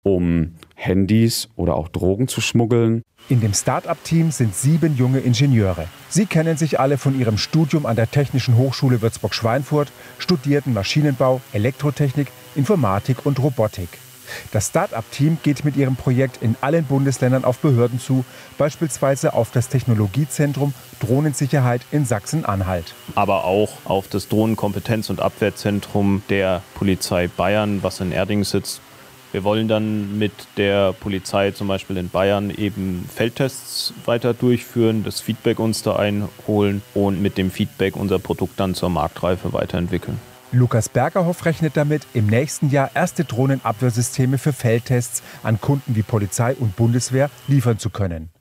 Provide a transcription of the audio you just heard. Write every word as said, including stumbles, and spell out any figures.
um Handys oder auch Drogen zu schmuggeln. In dem Start-up-Team sind sieben junge Ingenieure. Sie kennen sich alle von ihrem Studium an der Technischen Hochschule Würzburg-Schweinfurt, studierten Maschinenbau, Elektrotechnik, Informatik und Robotik. Das Start-up-Team geht mit ihrem Projekt in allen Bundesländern auf Behörden zu, beispielsweise auf das Technologiezentrum Drohnensicherheit in Sachsen-Anhalt. Aber auch auf das Drohnenkompetenz- und Abwehrzentrum der Polizei Bayern, was in Erding sitzt. Wir wollen dann mit der Polizei zum Beispiel in Bayern eben Feldtests weiter durchführen, das Feedback uns da einholen und mit dem Feedback unser Produkt dann zur Marktreife weiterentwickeln. Lukas Bergerhoff rechnet damit, im nächsten Jahr erste Drohnenabwehrsysteme für Feldtests an Kunden wie Polizei und Bundeswehr liefern zu können.